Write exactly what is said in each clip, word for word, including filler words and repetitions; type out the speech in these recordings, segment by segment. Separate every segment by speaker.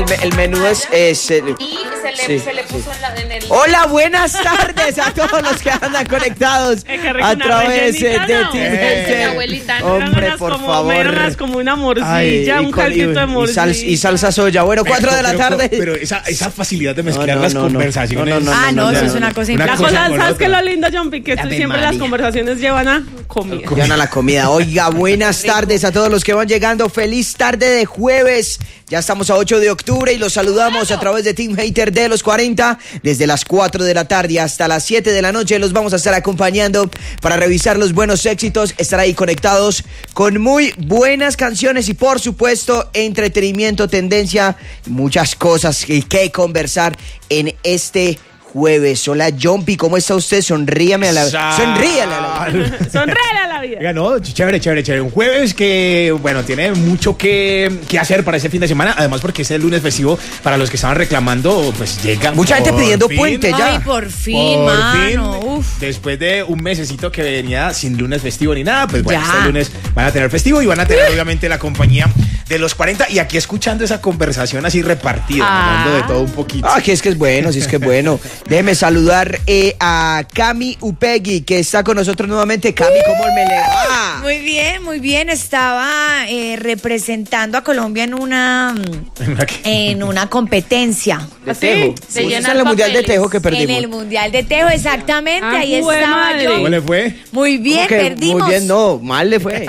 Speaker 1: el, el menú es... es el,
Speaker 2: y se le,
Speaker 1: sí,
Speaker 2: se le puso
Speaker 1: sí.
Speaker 2: en, la, en el...
Speaker 1: Hola, buenas tardes a todos los que andan conectados a través de Team
Speaker 2: Eh, abuelita, no.
Speaker 1: Hombre, por
Speaker 3: como,
Speaker 1: favor.
Speaker 3: Menos como una morcilla,
Speaker 1: Ay,
Speaker 3: un caldito de morcilla.
Speaker 1: Y, sal, y salsa soya. Bueno, cuatro de la
Speaker 4: pero,
Speaker 1: tarde.
Speaker 4: Pero, pero esa, esa facilidad de mezclar
Speaker 1: No, no,
Speaker 4: las
Speaker 1: no, no.
Speaker 4: conversaciones.
Speaker 1: No, no, no,
Speaker 5: Ah, no,
Speaker 1: no,
Speaker 5: eso
Speaker 1: no,
Speaker 5: es
Speaker 1: no.
Speaker 5: una cosa
Speaker 4: Una
Speaker 3: La
Speaker 5: impresionante.
Speaker 4: cosa
Speaker 3: cosa,
Speaker 4: con
Speaker 3: ¿sabes
Speaker 4: otra.
Speaker 3: qué es lo lindo, John P? Que tú
Speaker 1: Ave
Speaker 3: siempre
Speaker 1: María.
Speaker 3: las conversaciones llevan a comida.
Speaker 1: Llevan a la comida. Oiga, buenas tardes a todos los que van llegando. Feliz tarde de jueves. Ya estamos a ocho de octubre y los saludamos a través de Team Hater de los cuarenta. Desde las cuatro de la tarde hasta las siete de la noche los vamos a estar acompañando para revisar los buenos éxitos, estar ahí conectados con muy buenas canciones y por supuesto entretenimiento, tendencia, muchas cosas que, que conversar en este jueves. Hola, Jumpy, ¿cómo está usted? Sonríame a la
Speaker 4: Sa-
Speaker 1: Sonríale a la
Speaker 3: Sonríele a la vida.
Speaker 4: Oiga, no, chévere, chévere, chévere. Un jueves que, bueno, tiene mucho que, que hacer para este fin de semana. Además, porque es el lunes festivo para los que estaban reclamando, pues llega.
Speaker 1: Mucha gente
Speaker 4: por
Speaker 1: pidiendo
Speaker 4: fin.
Speaker 1: puente ya.
Speaker 5: Ay, por fin,
Speaker 4: Por
Speaker 5: mano.
Speaker 4: fin,
Speaker 5: Uf.
Speaker 4: después de un mesecito que venía sin lunes festivo ni nada, pues bueno,
Speaker 5: Ya.
Speaker 4: este lunes van a tener festivo y van a tener obviamente la compañía de los cuarenta y aquí escuchando esa conversación así repartida,
Speaker 5: Ah.
Speaker 4: hablando de todo un poquito.
Speaker 1: Ah, que es que es bueno, sí es que es bueno. Déjeme saludar eh, a Cami Upegui, que está con nosotros nuevamente. Cami, ¿cómo me le va?
Speaker 5: Muy bien, muy bien. Estaba eh, representando a Colombia en una en una competencia.
Speaker 1: De
Speaker 3: ¿Así?
Speaker 1: Tejo.
Speaker 2: Se
Speaker 1: Sí,
Speaker 2: llenan
Speaker 1: es el mundial de
Speaker 2: papeles.
Speaker 1: Tejo que
Speaker 5: En
Speaker 1: perdimos.
Speaker 5: el Mundial de Tejo, exactamente.
Speaker 3: Ah,
Speaker 5: Ahí
Speaker 3: jue
Speaker 5: estaba
Speaker 3: madre.
Speaker 5: yo.
Speaker 4: ¿Cómo le fue?
Speaker 5: Muy bien,
Speaker 1: ¿Cómo que
Speaker 5: perdimos.
Speaker 1: Muy bien, no, mal le fue.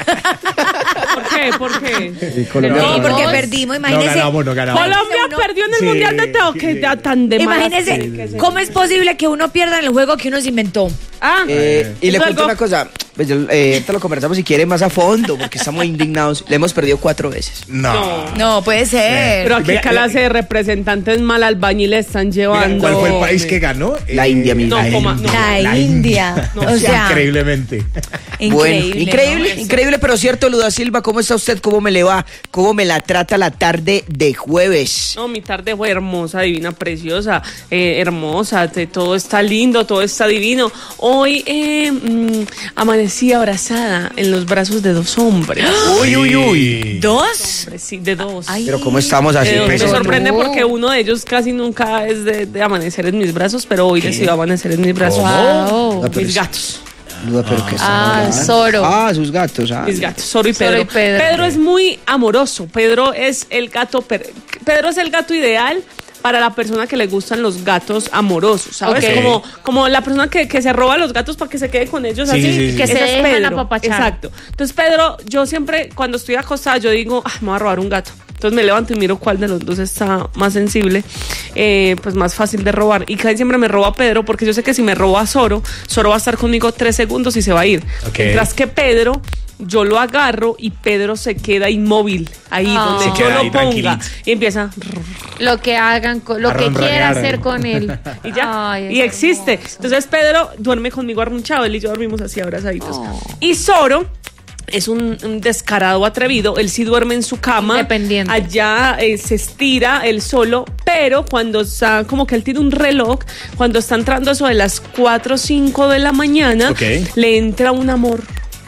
Speaker 3: ¿Por qué? ¿Por qué?
Speaker 1: Sí, Colombia
Speaker 5: Sí,
Speaker 1: ganó.
Speaker 5: porque
Speaker 2: No,
Speaker 5: perdimos,
Speaker 4: No
Speaker 5: imagínese.
Speaker 4: ganamos, no ganamos.
Speaker 3: Colombia
Speaker 5: uno-
Speaker 3: perdió en el
Speaker 4: Sí,
Speaker 3: Mundial de Teo, que
Speaker 4: sí.
Speaker 3: ya tan de malas que- que
Speaker 5: Imagínese,
Speaker 3: se-
Speaker 5: ¿cómo es posible que uno pierda en el juego que uno se inventó?
Speaker 3: Ah,
Speaker 1: Eh, y le
Speaker 3: ¿es
Speaker 1: cuento
Speaker 3: algo?
Speaker 1: una cosa, pues yo, eh, ahorita lo conversamos si quiere más a fondo, porque estamos indignados. Le hemos perdido cuatro veces.
Speaker 4: No.
Speaker 5: No, puede ser.
Speaker 3: pero aquí
Speaker 4: Vea,
Speaker 3: clase de representantes mal albañiles están
Speaker 4: Mira,
Speaker 3: llevando.
Speaker 4: ¿cuál fue el país que ganó?
Speaker 1: La India, mi
Speaker 3: No,
Speaker 1: la
Speaker 3: coma,
Speaker 1: India.
Speaker 3: no.
Speaker 5: La India.
Speaker 4: No,
Speaker 5: O sea,
Speaker 4: increíblemente.
Speaker 1: Bueno,
Speaker 5: increíble.
Speaker 1: increíble,
Speaker 5: ¿no?
Speaker 1: increíble, pero cierto, Luda Silva, ¿cómo está usted? ¿Cómo me le va? ¿Cómo me la trata la tarde de jueves?
Speaker 3: No, mi tarde fue hermosa, divina, preciosa, eh, hermosa, te- todo está lindo, todo está divino. Hoy eh, mm, amanecí abrazada en los brazos de dos hombres.
Speaker 1: Uy, uy, uy.
Speaker 5: ¿Dos?
Speaker 3: Hombre, sí, de dos.
Speaker 5: Ay.
Speaker 1: Pero ¿cómo estamos así?
Speaker 3: De dos. Me
Speaker 1: Pues,
Speaker 3: sorprende
Speaker 2: no.
Speaker 3: porque uno de ellos casi nunca es de, de amanecer en mis brazos, pero hoy decidió amanecer en mis brazos.
Speaker 2: Wow.
Speaker 1: No, pero
Speaker 3: Mis
Speaker 1: es-
Speaker 3: gatos.
Speaker 1: Luda, pero ¿qué estamos
Speaker 2: Ah,
Speaker 1: hablando?
Speaker 2: Zoro.
Speaker 1: Ah, sus gatos. Ah.
Speaker 3: Mis gatos, Zoro y
Speaker 2: Zoro
Speaker 3: Pedro.
Speaker 2: y Pedro.
Speaker 3: Pedro es muy amoroso. Pedro es el gato. per- Pedro es el gato ideal para la persona que le gustan los gatos amorosos, ¿sabes?
Speaker 2: Ok.
Speaker 3: Como, como la persona que, que se roba a los gatos para que se quede con ellos
Speaker 4: Sí,
Speaker 3: así.
Speaker 4: sí, sí.
Speaker 2: Que
Speaker 3: Ese
Speaker 2: se
Speaker 3: es
Speaker 2: dejan
Speaker 3: Pedro.
Speaker 2: apapachar.
Speaker 3: Exacto. Entonces, Pedro, yo siempre, cuando estoy acostada, yo digo, ah, me voy a robar un gato. Entonces me levanto y miro cuál de los dos está más sensible, eh, pues más fácil de robar. Y casi siempre me roba a Pedro porque yo sé que si me roba a Zoro, Zoro va a estar conmigo tres segundos y se va a ir.
Speaker 4: Ok.
Speaker 3: Mientras que Pedro, yo lo agarro y Pedro se queda inmóvil ahí
Speaker 2: Ah.
Speaker 3: donde
Speaker 2: Se
Speaker 3: yo
Speaker 4: queda
Speaker 3: lo
Speaker 4: ahí
Speaker 3: ponga.
Speaker 4: tranquilito.
Speaker 3: Y empieza
Speaker 2: Lo que hagan, con- lo
Speaker 4: A
Speaker 2: que quiera
Speaker 4: ronronear.
Speaker 2: hacer con él.
Speaker 3: y ya.
Speaker 2: Ay,
Speaker 3: y
Speaker 2: es
Speaker 3: existe.
Speaker 2: hermoso.
Speaker 3: Entonces Pedro duerme conmigo arrunchado, él y yo dormimos así abrazaditos.
Speaker 2: Oh.
Speaker 3: Y Zoro es un, un descarado atrevido, él sí duerme en su cama.
Speaker 2: Independiente.
Speaker 3: Allá eh, se estira él solo, pero cuando está, como que él tiene un reloj, cuando está entrando eso de las cuatro o cinco de la mañana,
Speaker 4: Ok.
Speaker 3: le entra un amor.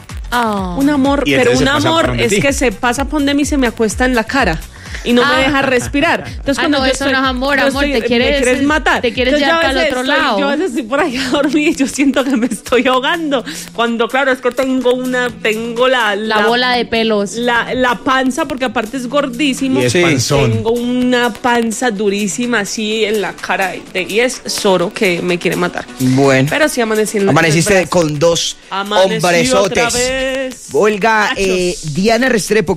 Speaker 2: Ah.
Speaker 3: Un amor,
Speaker 4: Y
Speaker 3: pero
Speaker 4: entonces
Speaker 3: un
Speaker 4: se pasa por
Speaker 3: amor
Speaker 4: donde
Speaker 3: es
Speaker 4: ti.
Speaker 3: que se pasa por de mí y se me acuesta en la cara. Y no
Speaker 2: Ah.
Speaker 3: me deja respirar. Entonces,
Speaker 2: Ah,
Speaker 3: cuando
Speaker 2: no,
Speaker 3: yo
Speaker 2: eso
Speaker 3: estoy-
Speaker 2: no es amor,
Speaker 3: yo
Speaker 2: amor, te quieres-
Speaker 3: me quieres matar.
Speaker 2: te quieres
Speaker 3: Entonces,
Speaker 2: llevar
Speaker 3: yo a
Speaker 2: para el
Speaker 3: veces
Speaker 2: otro
Speaker 3: estoy-
Speaker 2: lado.
Speaker 3: Yo a veces estoy por ahí a dormir y yo siento que me estoy ahogando. Cuando, claro, es que tengo una, tengo la...
Speaker 2: La bola de pelos.
Speaker 3: La, la panza, porque aparte es gordísimo.
Speaker 4: Y es
Speaker 1: Sí.
Speaker 4: panzón.
Speaker 3: Tengo una panza durísima así en la cara. de- y es Zoro que me quiere matar.
Speaker 1: Bueno.
Speaker 3: Pero sí amanecí en la-
Speaker 1: Amaneciste
Speaker 3: en el brazo.
Speaker 1: con dos
Speaker 3: Amanecí otra
Speaker 1: hombresotes.
Speaker 3: vez.
Speaker 1: Olga,
Speaker 3: Machos.
Speaker 1: eh, Diana Restrepo.